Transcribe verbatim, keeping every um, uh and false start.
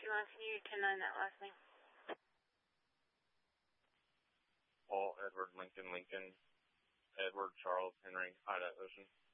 two one, can you ten nine that last name? Paul, Edward, Lincoln, Lincoln, Edward, Charles, Henry, Ida, Ocean.